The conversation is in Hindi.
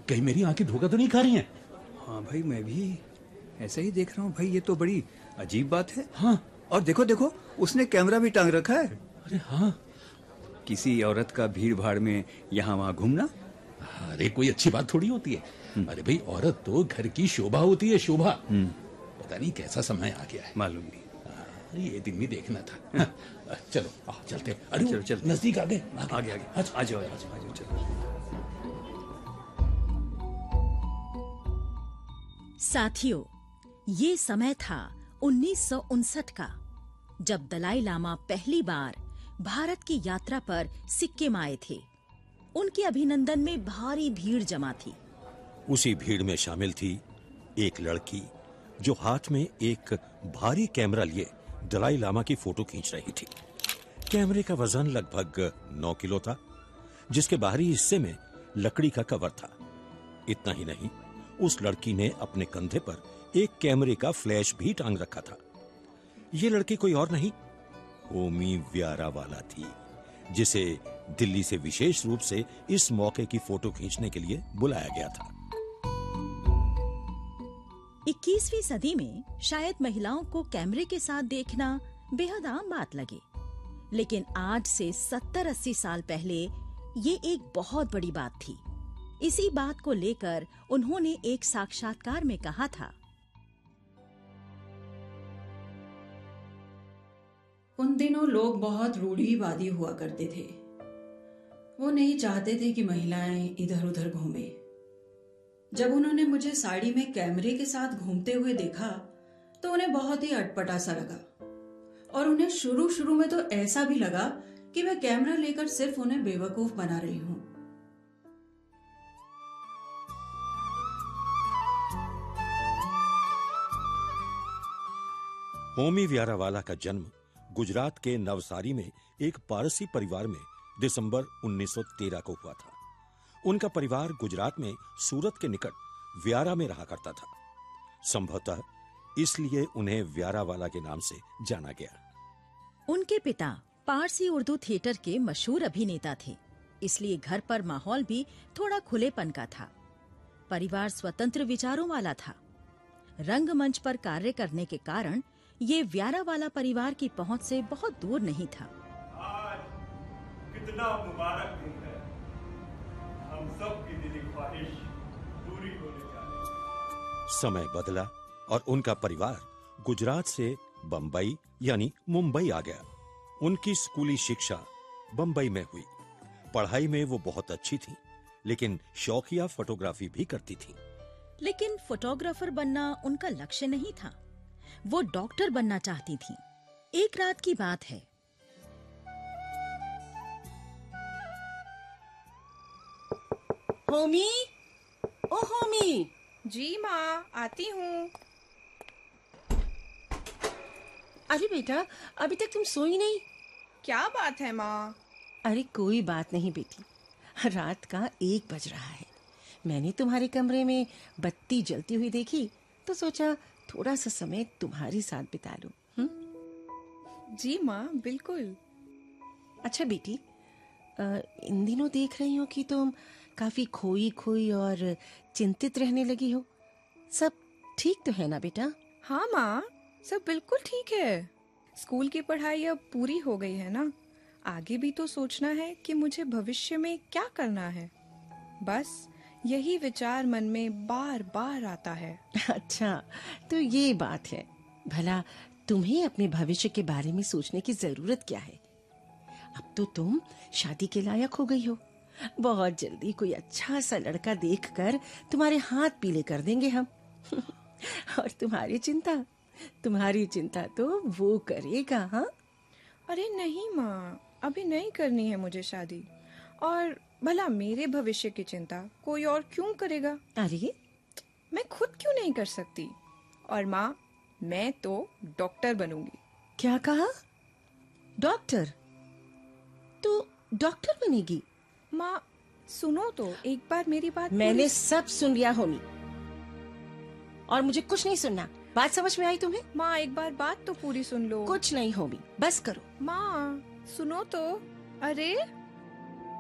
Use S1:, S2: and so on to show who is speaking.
S1: कहीं मेरी आंखें धोखा तो नहीं खा रही हैं?
S2: हाँ भाई, मैं भी ऐसे ही देख रहा हूँ भाई। ये तो बड़ी अजीब बात है।
S1: हाँ।
S2: और देखो देखो, उसने कैमरा भी टांग रखा है।
S1: अरे हाँ।
S2: किसी औरत का भीड़ भाड़ में यहाँ वहाँ घूमना,
S1: अरे कोई अच्छी बात थोड़ी होती है। अरे भाई, औरत तो घर की शोभा होती है, शोभा। पता नहीं कैसा समय आ गया है।
S2: मालूम नहीं।
S1: ये दिन भी देखना था। चलो चलते। अरे
S2: चलो चलो,
S1: नजदीक आ गए।
S2: आगे आगे आ जाओ चलो।
S3: साथियों, ये समय था 1959 का, जब दलाई लामा पहली बार भारत की यात्रा पर सिक्किम आए थे। उनके अभिनंदन में भारी भीड़ जमा थी।
S4: उसी भीड़ में शामिल थी एक लड़की जो हाथ में एक भारी कैमरा लिए दलाई लामा की फोटो खींच रही थी। कैमरे का वजन लगभग 9 किलो था, जिसके बाहरी हिस्से में लकड़ी का कवर था। इतना ही नहीं, उस लड़की ने अपने कंधे पर एक कैमरे का फ्लैश भी टांग रखा था। ये लड़की कोई और नहीं, होमी व्यारावाला थी, जिसे दिल्ली से विशेष रूप से इस मौके की फोटो खींचने के लिए बुलाया गया था।
S3: 21वीं सदी में शायद महिलाओं को कैमरे के साथ देखना बेहद आम बात लगे, लेकिन आज से 70-80 साल पहले ये एक बहुत बड़ी बात थी। इसी बात को लेकर उन्होंने एक साक्षात्कार में कहा था,
S5: उन दिनों लोग बहुत रूढ़िवादी हुआ करते थे। वो नहीं चाहते थे कि महिलाएं इधर उधर घूमें। जब उन्होंने मुझे साड़ी में कैमरे के साथ घूमते हुए देखा तो उन्हें बहुत ही अटपटा सा लगा, और उन्हें शुरू में तो ऐसा भी लगा कि मैं कैमरा लेकर सिर्फ उन्हें बेवकूफ बना रही हूं।
S4: होमी व्यारावाला का जन्म गुजरात के नवसारी में एक पारसी परिवार में दिसंबर 1913 को हुआ था। उनका परिवार गुजरात में सूरत के निकट व्यारा में रहा करता था। संभवतः इसलिए उन्हें व्यारावाला के नाम से जाना गया।
S3: उनके पिता पारसी उर्दू थिएटर के मशहूर अभिनेता थे, इसलिए घर पर माहौल भी थोड़ा खुलेपन का था। परिवार स्वतंत्र विचारों वाला था। रंगमंच पर कार्य करने के कारण ये व्यारावाला परिवार की पहुंच से बहुत दूर नहीं था।
S6: आज कितना मुबारक दिन है। हम सब की दिली ख्वाहिश पूरी होने जा रही है।
S4: समय बदला और उनका परिवार गुजरात से बंबई यानी मुंबई आ गया। उनकी स्कूली शिक्षा बंबई में हुई। पढ़ाई में वो बहुत अच्छी थी, लेकिन शौकिया फोटोग्राफी भी करती थी।
S3: लेकिन फोटोग्राफर बनना उनका लक्ष्य नहीं था। वो डॉक्टर बनना चाहती थी। एक रात की बात है।
S7: होमी, ओ होमी।
S8: जी माँ, आती हूँ।
S7: अरे बेटा, अभी तक तुम सोई नहीं?
S8: क्या बात है माँ?
S7: अरे कोई बात नहीं बेटी, रात का 1 बज रहा है। मैंने तुम्हारे कमरे में बत्ती जलती हुई देखी तो सोचा थोड़ा सा समय तुम्हारे साथ बिता लूं।
S8: जी माँ, बिल्कुल।
S7: अच्छा बेटी, इन दिनों देख रही हूँ कि तुम काफी खोई खोई और चिंतित रहने लगी हो। सब ठीक तो है ना बेटा?
S8: हाँ माँ, सब बिल्कुल ठीक है। स्कूल की पढ़ाई अब पूरी हो गई है ना, आगे भी तो सोचना है कि मुझे भविष्य में क्या करना है। बस यही विचार मन में बार बार आता है।
S7: अच्छा, तो ये बात है। भला तुम्हें अपने भविष्य के बारे में सोचने की जरूरत क्या है? अब तो तुम शादी के लायक हो गई हो। बहुत जल्दी कोई अच्छा सा लड़का देखकर तुम्हारे हाथ पीले कर देंगे हम। और तुम्हारी चिंता तो वो करेगा। हाँ?
S8: अरे नहीं माँ, अभी नहीं करनी है मुझे शादी। और भला मेरे भविष्य की चिंता कोई और क्यों करेगा?
S7: अरे
S8: मैं खुद क्यों नहीं कर सकती? और माँ, मैं तो डॉक्टर बनूंगी।
S7: क्या कहा? डॉक्टर? तो डॉक्टर बनेगी?
S8: माँ सुनो तो, एक बार मेरी बात।
S7: मैंने सब सुन लिया होमी, और मुझे कुछ नहीं सुनना। बात समझ में आई तुम्हें?
S8: माँ एक बार बात तो पूरी सुन लो।
S7: कुछ नहीं होमी, बस करो।
S8: माँ सुनो तो। अरे